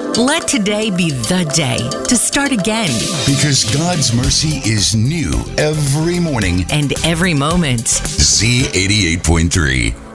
Let today be the day to start again. Because God's mercy is new every morning and every moment. Z88.3.